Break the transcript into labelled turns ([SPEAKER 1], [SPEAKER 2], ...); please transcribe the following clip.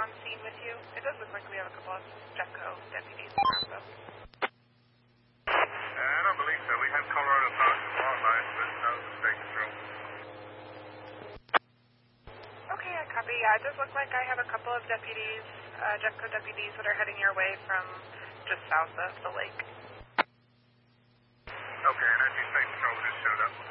[SPEAKER 1] on scene with you? It does look like we have a couple of Jetco deputies around us.
[SPEAKER 2] I don't believe so. We have Colorado Forest Wildlife, but no state patrol.
[SPEAKER 1] Okay, I copy. Yeah, it does look like I have a couple of deputies, Jetco deputies that are heading your way from just south of the lake.
[SPEAKER 2] Okay, and actually state patrol just showed up.